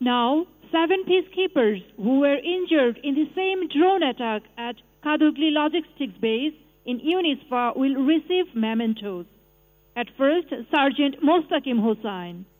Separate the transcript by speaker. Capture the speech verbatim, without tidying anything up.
Speaker 1: Now, seven peacekeepers who were injured in the same drone attack at Kadugli Logistics Base in UNISFA will receive mementos. At first, Sergeant Mostaqim Hossain.